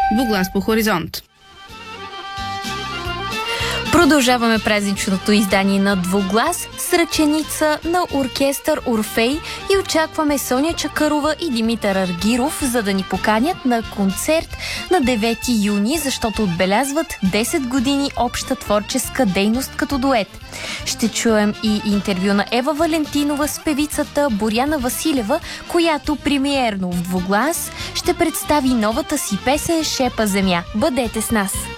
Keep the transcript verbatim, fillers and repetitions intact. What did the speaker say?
Двуглас по хоризонт. Продължаваме празничното издание на Двуглас с ръченица на оркестър Орфей и очакваме Соня Чакърова и Димитър Аргиров, за да ни поканят на концерт на девети юни, защото отбелязват десет години обща творческа дейност като дует. Ще чуем и интервю на Ева Валентинова с певицата Боряна Василева, която премиерно в Двуглас ще представи новата си песен «Шепа земя». Бъдете с нас!